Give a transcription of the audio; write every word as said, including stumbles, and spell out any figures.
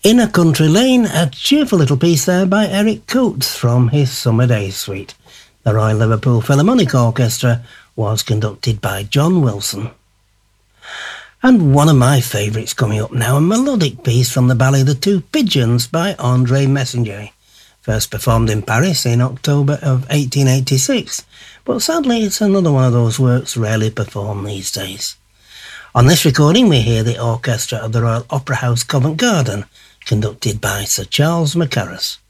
In a Country Lane, a cheerful little piece there by Eric Coates from his Summer Days Suite. The Royal Liverpool Philharmonic Orchestra was conducted by John Wilson. And one of my favourites coming up now, a melodic piece from the ballet The Two Pigeons by André Messenger. First performed in Paris in October of eighteen eighty-six, but sadly it's another one of those works rarely performed these days. On this recording we hear the orchestra of the Royal Opera House Covent Garden, conducted by Sir Charles Mackerras.